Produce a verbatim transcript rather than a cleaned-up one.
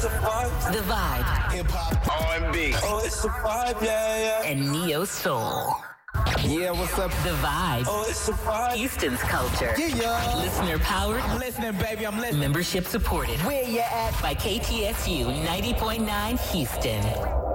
it's a vibe. The Vibe. Hip-hop, R and B. Oh, it's a vibe, yeah, yeah. And Neo Soul. Yeah, what's up? The Vibe. Oh, it's a vibe. Houston's culture. Yeah, yeah. Listener powered. I'm listening, baby, I'm listening. Membership supported. Where you at? By K T S U ninety point nine Houston.